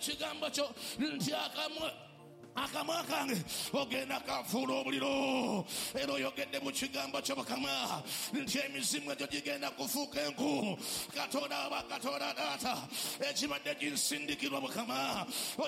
kigambo kyo nti akamwa kange ogenda kafuula omuliro. Era oyogedde mu kigambo kyo Mukama nti emizimu egyo gigenda kufuuka enku. Katonda aba Katonda taata ekibadde ginsindikirwa Mukama